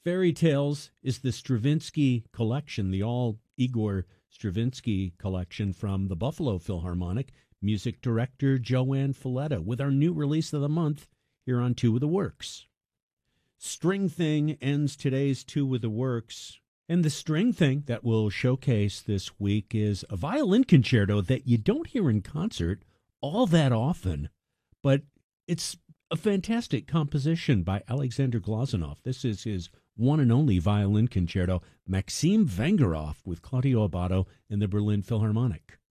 Fairy Tales is the Stravinsky collection, the all Igor Stravinsky collection from the Buffalo Philharmonic, music director Joanne Falletta, with our new release of the month here on Two of the Works. String Thing ends today's Two with the Works. And the string thing that we'll showcase this week is a violin concerto that you don't hear in concert all that often, but it's a fantastic composition by Alexander Glazunov. This is his one and only violin concerto, Maxim Vengerov with Claudio Abbado and the Berlin Philharmonic.